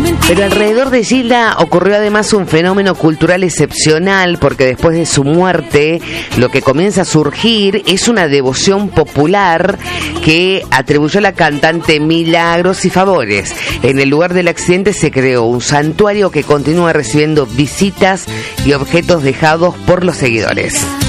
Pero alrededor de Gilda ocurrió además un fenómeno cultural excepcional, porque después de su muerte lo que comienza a surgir es una devoción popular que atribuyó la cantante milagros y favores. En el lugar del accidente se creó un santuario que continúa recibiendo visitas y objetos dejados por los seguidores.